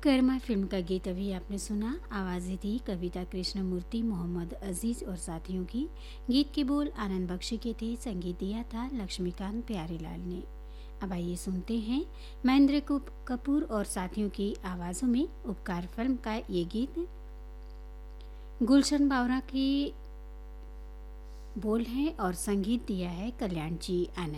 Karma film का गीत अभी आपने सुना। आवाज़ें थी कविता कृष्णमूर्ति, मोहम्मद अजीज़ और साथियों की। गीत के बोल आनंद बख्शी के थे, संगीत दिया था लक्ष्मीकांत प्यारेलाल ने। अब आइए सुनते हैं महेंद्र कपूर और साथियों की आवाज़ों में उपकार फिल्म का ये गीत। गुलशन बावरा के बोल हैं और संगीत दिया है कल्याण जी आनंद।